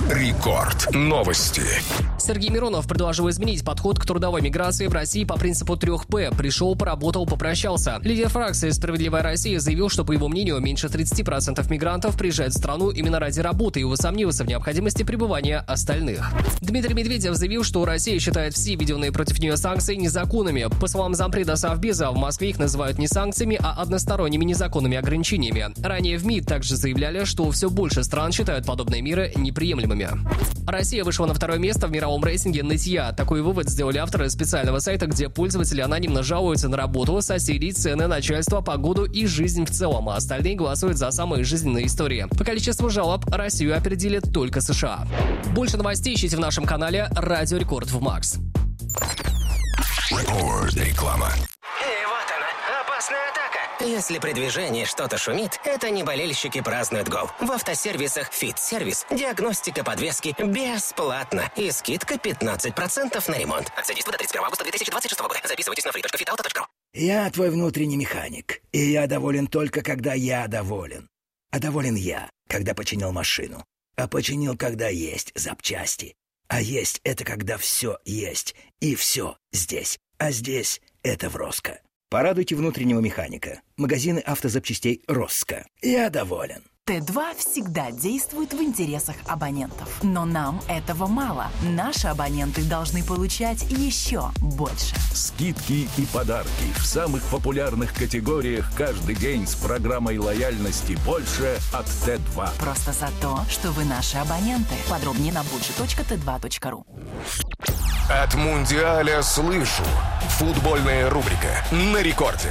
Рекорд. Новости. Сергей Миронов предложил изменить подход к трудовой миграции в России по принципу 3П. Пришел, поработал, попрощался. Лидер фракции «Справедливая Россия» заявил, что, по его мнению, меньше 30% мигрантов приезжают в страну именно ради работы и усомнился в необходимости пребывания остальных. Дмитрий Медведев заявил, что Россия считает все введенные против нее санкции незаконными. По словам зампреда Совбеза, в Москве их называют не санкциями, а односторонними незаконными ограничениями. Ранее в МИД также заявляли, что все больше стран считают подобные меры неприемлемыми. Россия вышла на второе место в мировом рейтинге нытья. Такой вывод сделали авторы специального сайта, где пользователи анонимно жалуются на работу, соседей, цены, начальство, погоду и жизнь в целом, а остальные голосуют за самые жизненные истории. По количеству жалоб Россию опередили только США. Больше новостей ищите в нашем канале «Радио Рекорд» в Макс. Реклама. Вот она, опасная атака. Если при движении что-то шумит, это не болельщики празднуют гол. В автосервисах «Фит-сервис» диагностика подвески бесплатно и скидка 15% на ремонт. Акция действует до 31 августа 2026 года. Записывайтесь на free.fitauto.ru. Я твой внутренний механик, и я доволен только, когда я доволен. А доволен я, когда починил машину. А починил, когда есть запчасти. А есть — это когда все есть, и все здесь. А здесь — это в Роско. Порадуйте внутреннего механика. Магазины автозапчастей «Роско». Я доволен. Т2 всегда действует в интересах абонентов. Но нам этого мало. Наши абоненты должны получать еще больше. Скидки и подарки в самых популярных категориях каждый день с программой лояльности «Больше» от Т2. Просто за то, что вы наши абоненты. Подробнее на budget.t2.ru. От Мундиаля слышу. Футбольная рубрика на рекорде.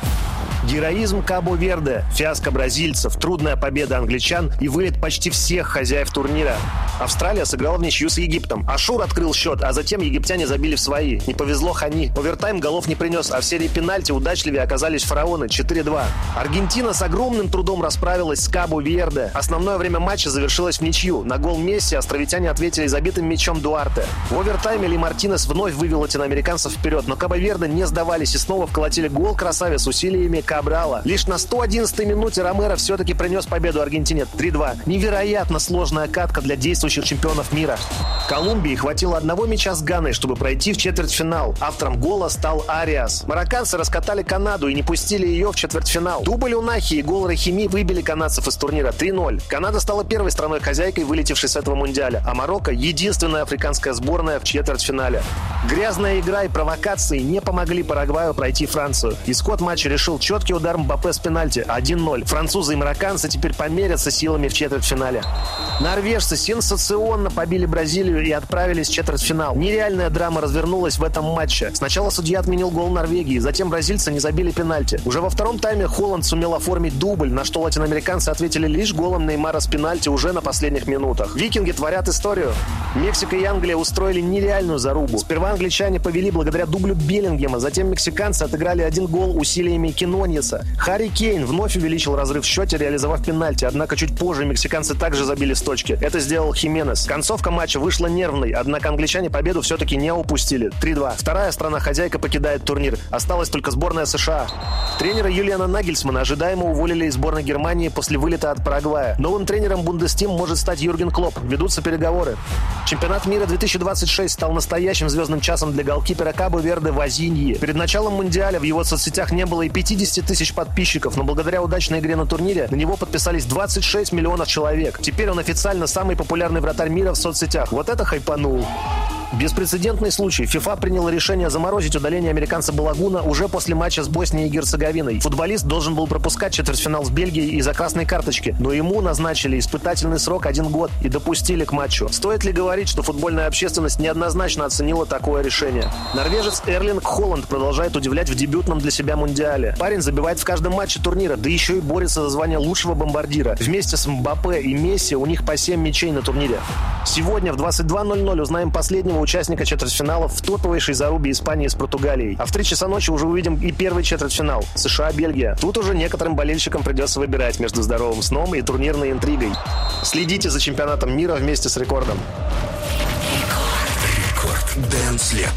Героизм Кабо-Верде, фиаско бразильцев, трудная победа англичан и вылет почти всех хозяев турнира. Австралия сыграла в ничью с Египтом. Ашур открыл счет, а затем египтяне забили в свои. Не повезло Хани. Овертайм голов не принес, а в серии пенальти удачливее оказались фараоны 4-2. Аргентина с огромным трудом расправилась с Кабо-Верде. Основное время матча завершилось в ничью. На гол Месси островитяне ответили забитым мячом Дуарте. В овертайме Ли Мартинес вновь вывел латиноамериканцев вперед, но Кабо-Верде не сдавались и снова вколотили гол красавец усилиями Кабрала. Лишь на 111-й минуте Ромеро все-таки принес победу Аргентине 3-2. Невероятно сложная катка для действующих чемпионов мира. Колумбии хватило одного мяча с Ганой, чтобы пройти в четвертьфинал. Автором гола стал Ариас. Марокканцы раскатали Канаду и не пустили ее в четвертьфинал. Дубль Унахи и гол Рахими выбили канадцев из турнира 3-0. Канада стала первой страной-хозяйкой, вылетевшей с этого мундиаля, а Марокко — единственная африканская сборная в четвертьфинале. Грязная игра и провокации не помогли Парагваю пройти Францию. Исход матча решил четкий удар Мбаппе с пенальти 1-0. Французы и марокканцы теперь померятся силами в четвертьфинале. Норвежцы сенсационно побили Бразилию и отправились в четвертьфинал. Нереальная драма развернулась в этом матче. Сначала судья отменил гол Норвегии, затем бразильцы не забили пенальти. Уже во втором тайме Холланд сумел оформить дубль, на что латиноамериканцы ответили лишь голом Неймара с пенальти уже на последних минутах. Викинги творят историю. Мексика и Англия устроили нереальную зарубу. Сперва англичане повели благодаря дублю Беллингема, затем мексиканцы отыграли один гол усилиями Киноньеса. Харри Кейн вновь увеличил разрыв в счете, реализовав пенальти, однако чуть позже мексиканцы также забили с точки. Это сделал Хименес. Концовка матча вышла нервной, однако англичане победу все-таки не упустили. 3-2. Вторая страна-хозяйка покидает турнир. Осталась только сборная США. Тренера Юлиана Нагельсмана ожидаемо уволили из сборной Германии после вылета от Парагвая. Новым тренером Бундестим может стать Юрген Клопп. Ведутся переговоры. Чемпионат мира 2026 стал настоящим звездным часом для голкипера Кабо-Верде Вазиньи. Перед началом мундиаля в его соцсетях не было и 50 тысяч подписчиков, но благодаря удачной игре на турнире на него подписались 26 миллионов человек. Теперь он официально самый популярный вратарь мира в соцсетях. Вот это хайпанул. Беспрецедентный случай. ФИФА приняла решение заморозить удаление американца Балагуна уже после матча с Боснией и Герцеговиной. Футболист должен был пропускать четвертьфинал с Бельгией из-за красной карточки, но ему назначили испытательный срок 1 год и допустили к матчу. Стоит ли говорить, что футбольная общественность неоднозначно оценила такое решение? Норвежец Эрлинг Холланд продолжает удивлять в дебютном для себя мундиале. Парень забивает в каждом матче турнира, да еще и борется за звание лучшего бомбардира. Вместе с Мбаппе и Месси у них по 7 мячей на турнире. Сегодня в 22:00 узнаем последнего участника четвертьфиналов в топовейшей зарубе Испании с Португалией. А в 3 часа ночи уже увидим и первый четвертьфинал – США-Бельгия. Тут уже некоторым болельщикам придется выбирать между здоровым сном и турнирной интригой. Следите за чемпионатом мира вместе с Рекордом. Рекорд. Дэнс лето.